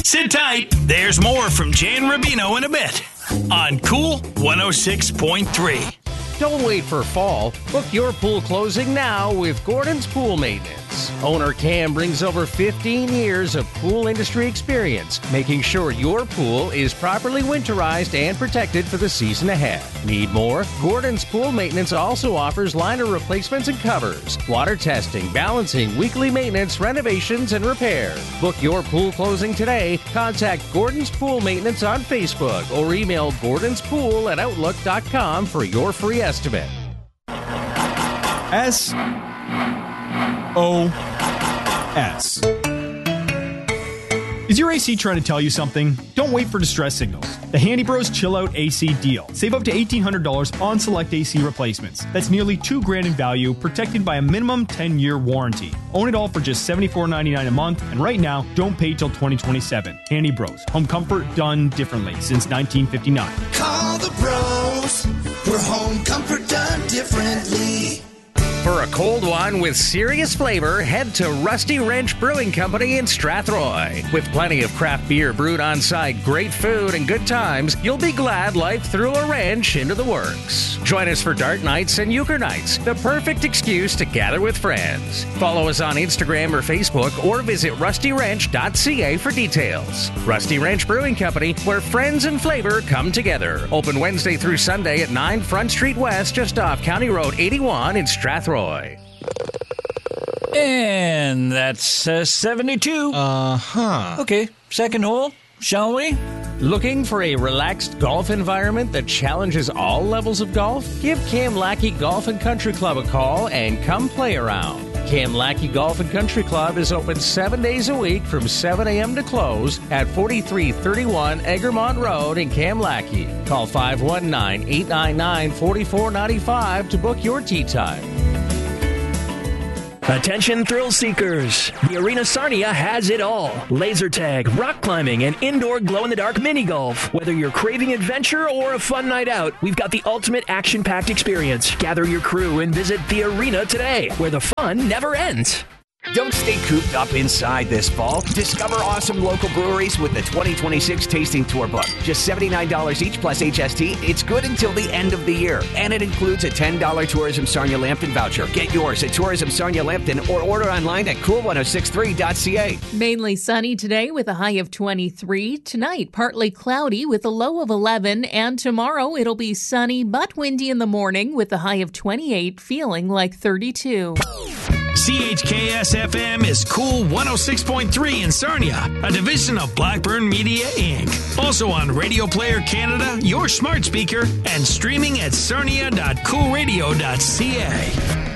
Sit tight. There's more from Jan Rubino in a bit on Cool 106.3. Don't wait for fall. Book your pool closing now with Gordon's Pool Maintenance. Owner Cam brings over 15 years of pool industry experience, making sure your pool is properly winterized and protected for the season ahead. Need more? Gordon's Pool Maintenance also offers liner replacements and covers, water testing, balancing, weekly maintenance, renovations, and repair. Book your pool closing today. Contact Gordon's Pool Maintenance on Facebook or email gordonspool@outlook.com for your free estimate. SOS. Is your AC trying to tell you something? Don't wait for distress signals. The Handy Bros Chill Out AC deal. Save up to $1,800 on select AC replacements. That's nearly $2,000 in value, protected by a minimum 10-year warranty. Own it all for just $74.99 a month, and right now, don't pay till 2027. Handy Bros. Home comfort done differently since 1959. Call the bros. We're home comfort done differently. For a cold one with serious flavor, head to Rusty Wrench Brewing Company in Strathroy. With plenty of craft beer brewed on site, great food, and good times, you'll be glad life threw a wrench into the works. Join us for dart nights and euchre nights, the perfect excuse to gather with friends. Follow us on Instagram or Facebook, or visit rustywrench.ca for details. Rusty Wrench Brewing Company, where friends and flavor come together. Open Wednesday through Sunday at 9 Front Street West, just off County Road 81 in Strathroy. And that's 72. Okay, second hole, shall we? Looking for a relaxed golf environment that challenges all levels of golf? Give Cam Lackey Golf and Country Club a call and come play around. Cam Lackey Golf and Country Club is open 7 days a week from 7 a.m. to close at 4331 Egremont Road in Cam Lackey. Call 519-899-4495 to book your tee time. Attention thrill seekers! The Arena Sarnia has it all. Laser tag, rock climbing, and indoor glow-in-the-dark mini-golf. Whether you're craving adventure or a fun night out, we've got the ultimate action-packed experience. Gather your crew and visit the Arena today, where the fun never ends. Don't stay cooped up inside this fall. Discover awesome local breweries with the 2026 Tasting Tour book. Just $79 each plus HST. It's good until the end of the year. And it includes a $10 Tourism Sarnia Lambton voucher. Get yours at Tourism Sarnia Lambton or order online at cool1063.ca. Mainly sunny today with a high of 23. Tonight, partly cloudy with a low of 11. And tomorrow, it'll be sunny but windy in the morning with a high of 28, feeling like 32. CHKS-FM is Cool 106.3 in Sarnia, a division of Blackburn Media, Inc. Also on Radio Player Canada, your smart speaker, and streaming at sarnia.coolradio.ca.